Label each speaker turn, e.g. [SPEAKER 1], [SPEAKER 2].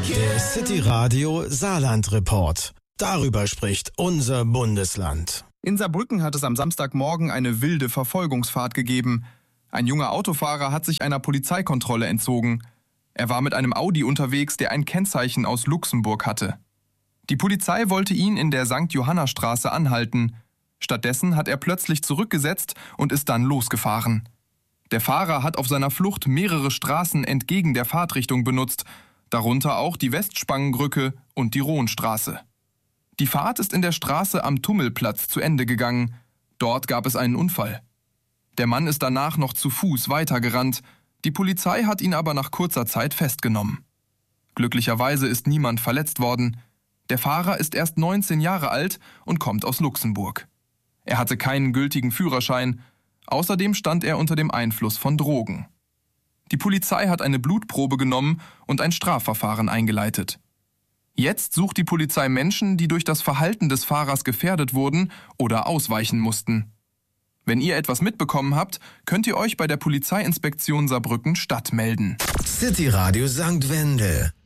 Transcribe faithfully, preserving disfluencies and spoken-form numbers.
[SPEAKER 1] Der City Radio Saarland Report. Darüber spricht unser Bundesland.
[SPEAKER 2] In Saarbrücken hat es am Samstagmorgen eine wilde Verfolgungsfahrt gegeben. Ein junger Autofahrer hat sich einer Polizeikontrolle entzogen. Er war mit einem Audi unterwegs, der ein Kennzeichen aus Luxemburg hatte. Die Polizei wollte ihn in der Sankt Johanna Straße anhalten. Stattdessen hat er plötzlich zurückgesetzt und ist dann losgefahren. Der Fahrer hat auf seiner Flucht mehrere Straßen entgegen der Fahrtrichtung benutzt, darunter auch die Westspangenbrücke und die Rohnstraße. Die Fahrt ist in der Straße am Tummelplatz zu Ende gegangen. Dort gab es einen Unfall. Der Mann ist danach noch zu Fuß weitergerannt. Die Polizei hat ihn aber nach kurzer Zeit festgenommen. Glücklicherweise ist niemand verletzt worden. Der Fahrer ist erst neunzehn Jahre alt und kommt aus Luxemburg. Er hatte keinen gültigen Führerschein. Außerdem stand er unter dem Einfluss von Drogen. Die Polizei hat eine Blutprobe genommen und ein Strafverfahren eingeleitet. Jetzt sucht die Polizei Menschen, die durch das Verhalten des Fahrers gefährdet wurden oder ausweichen mussten. Wenn ihr etwas mitbekommen habt, könnt ihr euch bei der Polizeiinspektion Saarbrücken Stadt melden.
[SPEAKER 1] City Radio Sankt Wendel.